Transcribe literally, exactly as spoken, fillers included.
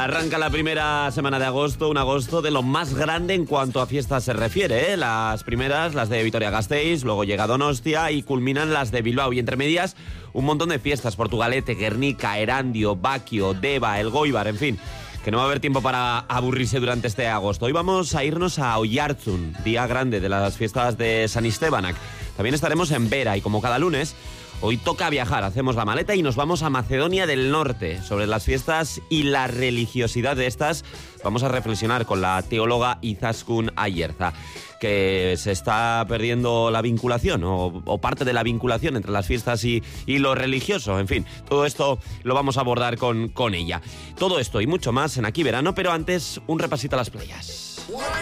Arranca la primera semana de agosto, un agosto de lo más grande en cuanto a fiestas se refiere, ¿eh? Las primeras, las de Vitoria-Gasteiz, luego llega Donostia y culminan las de Bilbao. Y entre medias, un montón de fiestas, Portugalete, Guernica, Erandio, Baquio, Deva, Elgoibar, en fin, que no va a haber tiempo para aburrirse durante este agosto. Hoy vamos a irnos a Oiartzun, día grande de las fiestas de San Estebanak. También estaremos en Vera y como cada lunes, hoy toca viajar, hacemos la maleta y nos vamos a Macedonia del Norte. Sobre las fiestas y la religiosidad de estas vamos a reflexionar con la teóloga Izaskun Ayerza, que se está perdiendo la vinculación o, o parte de la vinculación entre las fiestas y, y lo religioso. En fin, todo esto lo vamos a abordar con, con ella. Todo esto y mucho más en Aquí Verano, pero antes un repasito a las playas.